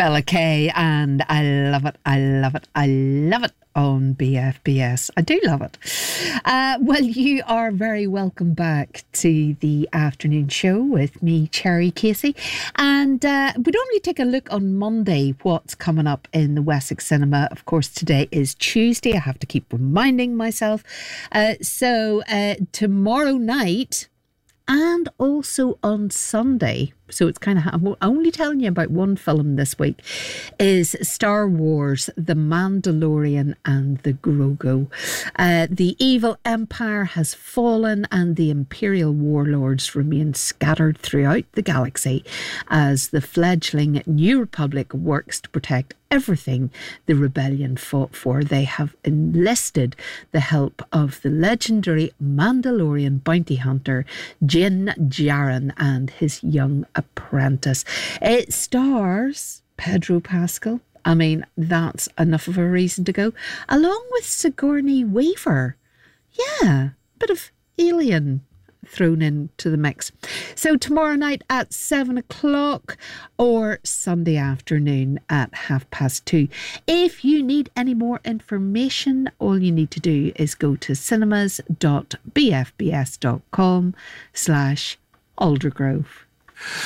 Bella Kay, and I love it, I love it, I love it on BFBS. I do love it. Well, you are very welcome back to the afternoon show with me, Cherry Casey. And we'd only take a look on Monday what's coming up in the Wessex Cinema. Of course, today is Tuesday. I have to keep reminding myself. So tomorrow night and also on Sunday, so it's kind of, I'm only telling you about one film this week, is Star Wars, The Mandalorian and the Grogu. The evil empire has fallen and the Imperial warlords remain scattered throughout the galaxy as the fledgling New Republic works to protect everything the rebellion fought for. They have enlisted the help of the legendary Mandalorian bounty hunter Din Djarin and his young apprentice. It stars Pedro Pascal. I mean, that's enough of a reason to go. Along with Sigourney Weaver. Yeah, bit of Alien thrown into the mix. So tomorrow night at 7 o'clock or Sunday afternoon at 2:30. If you need any more information, all you need to do is go to cinemas.bfbs.com/Aldergrove.